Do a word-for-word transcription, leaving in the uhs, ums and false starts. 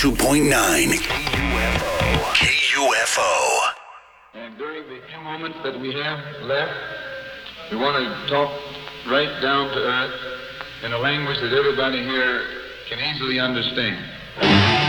two point nine K U F O. And during the few moments that we have left, we want to talk right down to earth in a language that everybody here can easily understand.